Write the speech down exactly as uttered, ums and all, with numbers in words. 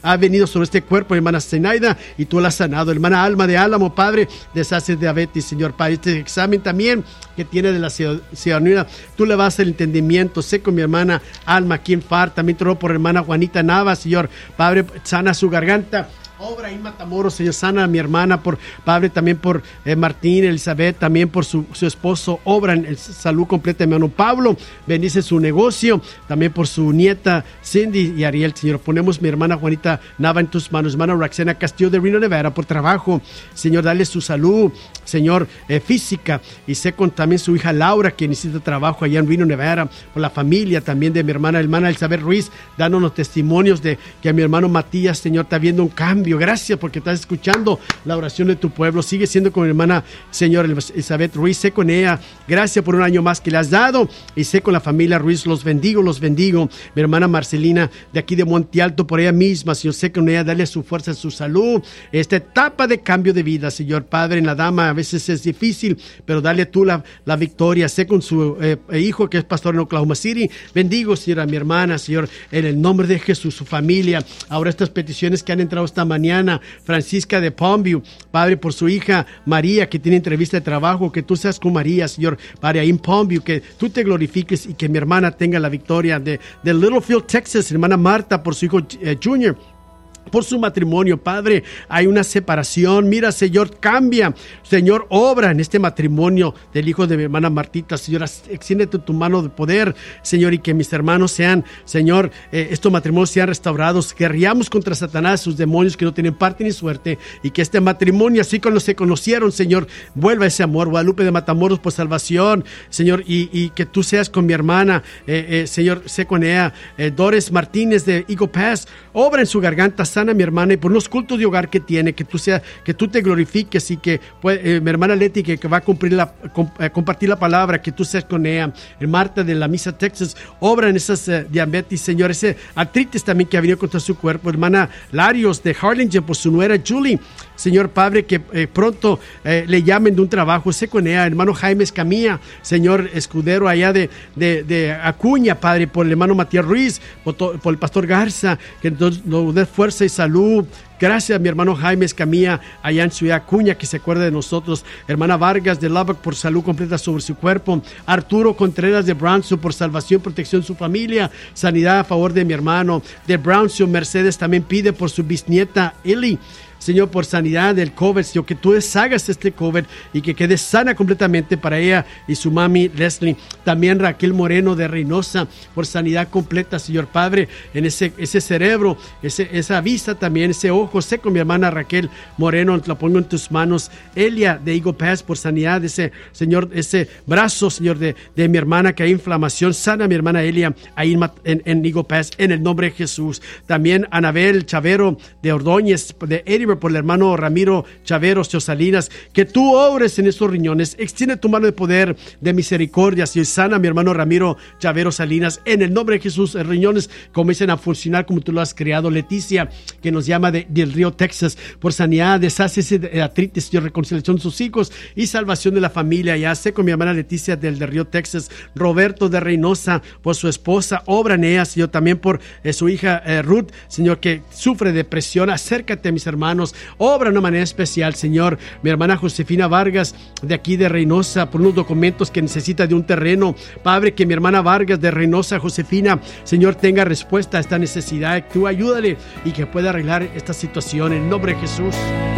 ha venido sobre este cuerpo, hermana Zenaida, y tú la has sanado. Hermana Alma de Álamo, Padre, deshace diabetes, Señor Padre. Este examen también que tiene de la ciudadanía, tú le vas el entendimiento. Sé con mi hermana Alma aquí en F A R, también te ruego por hermana Juanita Nava, Señor Padre, sana su garganta. Obra en Matamoros, Señor, sana a mi hermana, por Padre, también por eh, Martín, Elizabeth, también por su, su esposo, obra en el salud completa, mi hermano Pablo, bendice su negocio, también por su nieta Cindy y Ariel, Señor, ponemos mi hermana Juanita Nava en tus manos, hermana Roxana Castillo de Reno, Nevada, por trabajo, Señor, dale su salud, Señor, eh, física, y sé con también su hija Laura, que necesita trabajo allá en Reno, Nevada, por la familia también de mi hermana, hermana Elizabeth Ruiz, dándonos testimonios de que a mi hermano Matías, Señor, está viendo un cambio. Gracias porque estás escuchando la oración de tu pueblo. Sigue siendo con mi hermana, Señor, Elizabeth Ruiz. Sé con ella. Gracias por un año más que le has dado. Y sé con la familia Ruiz. Los bendigo, los bendigo. Mi hermana Marcelina, de aquí de Monte Alto, por ella misma, Señor. Sé con ella, dale su fuerza, su salud. Esta etapa de cambio de vida, Señor Padre, en la dama a veces es difícil, pero dale tú la, la victoria. Sé con su eh, hijo que es pastor en Oklahoma City. Bendigo, Señor, a mi hermana, Señor, en el nombre de Jesús, su familia. Ahora estas peticiones que han entrado esta mañana, Francisca de Palmview, Padre, por su hija María, que tiene entrevista de trabajo, que tú seas con María, Señor, Padre, ahí en Palmview, que tú te glorifiques y que mi hermana tenga la victoria. De, de Littlefield, Texas, hermana Marta, por su hijo eh, Junior, por su matrimonio, Padre, hay una separación. Mira, Señor, cambia, Señor, obra en este matrimonio del hijo de mi hermana Martita, Señor, extiéndete tu mano de poder, Señor, y que mis hermanos sean, Señor, eh, estos matrimonios sean restaurados, guerreamos contra Satanás, sus demonios que no tienen parte ni suerte, y que este matrimonio, así como se conocieron, Señor, vuelva ese amor. Guadalupe de Matamoros, por salvación, Señor, y, y que tú seas con mi hermana, eh, eh, Señor, sé con ella, eh, Doris Martínez de Eagle Pass, obra en su garganta, sana mi hermana, y por los cultos de hogar que tiene, que tú sea, que tú te glorifiques, y que pues, eh, mi hermana Leti, que, que va a cumplir la, com, eh, compartir la palabra, que tú seas con ella. El Marta de la Misa, Texas, obra en esas eh, diabetes, Señor, ese artritis también que ha venido contra su cuerpo. Hermana Larios de Harlingen, por su nuera Julie, Señor Padre, que eh, pronto eh, le llamen de un trabajo, sé con ella. Hermano Jaime Escamilla, Señor Escudero, allá de, de, de Acuña, Padre, por el hermano Matías Ruiz, por, to, por el pastor Garza, que nos, nos dé fuerza y salud. Gracias a mi hermano Jaime Escamilla, allá en Ciudad Acuña, que se acuerda de nosotros. Hermana Vargas de Lubbock, por salud completa sobre su cuerpo. Arturo Contreras de Brownsville, por salvación, protección de su familia. Sanidad a favor de mi hermano. De Brownsville, Mercedes también pide por su bisnieta Eli, Señor, por sanidad del COVID, Señor, que tú deshagas este COVID y que quede sana completamente para ella y su mami Leslie. También Raquel Moreno de Reynosa, por sanidad completa, Señor Padre, en ese, ese cerebro, ese, esa vista también, ese ojo. Sé con mi hermana Raquel Moreno, la pongo en tus manos. Elia de Eagle Pass, por sanidad, ese, Señor, ese brazo, Señor, de, de mi hermana, que hay inflamación. Sana a mi hermana Elia ahí en, en, en Eagle Pass, en el nombre de Jesús. También Anabel Chavero de Ordóñez, de Edinburgh, por el hermano Ramiro Chaveros Salinas, que tú obres en estos riñones. Extiende tu mano de poder, de misericordia, y sana a mi hermano Ramiro Chaveros Salinas, en el nombre de Jesús. Los riñones comiencen a funcionar como tú lo has creado. Leticia, que nos llama de, del Río, Texas, por sanidad, deshácese de artritis y reconciliación de sus hijos y salvación de la familia. Ya sé con mi hermana Leticia del, del Río, Texas. Roberto de Reynosa, por su esposa, obra en ella, Señor, también por eh, su hija eh, Ruth, Señor, que sufre depresión. Acércate a mis hermanos, obra de una manera especial, Señor. Mi hermana Josefina Vargas, de aquí de Reynosa, por unos documentos que necesita de un terreno. Padre, que mi hermana Vargas de Reynosa, Josefina, Señor, tenga respuesta a esta necesidad. Tú ayúdale y que pueda arreglar esta situación en el nombre de Jesús.